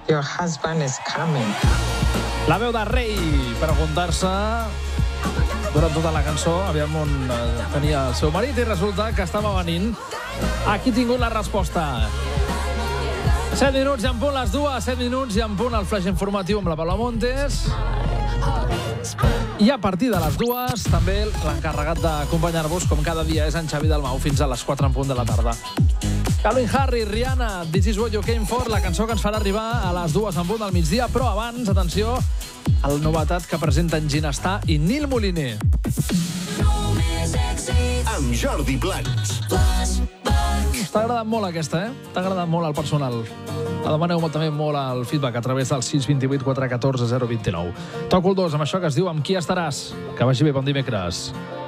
Your husband is coming. La veu de Rei, preguntar-se durant tota la cançó aviam on tenia el seu marit i resulta que estava venint. Aquí he tingut la resposta. 7 minuts i en punt les dues, 7 minuts i en punt el flash informatiu amb la Paula Montes. I a partir de les dues, també l'encarregat d'acompanyar-vos, com cada dia, és en Xavi Dalmau, fins a les 4 en punt de la tarda. Calvin Harris, Rihanna, This is what you came for, la cançó que ens farà arribar a les 2 en punt del migdia, però abans, atenció, a la novetat que presenten Ginestar i Nil Moliner. Amb Jordi Plans. T'ha agradat molt aquesta, T'ha agradat molt al personal. La demaneu també molt al feedback a través del 628 414 029. Toco el 2 amb això que es diu Amb qui estaràs. Que vagi bé, bon dimecres.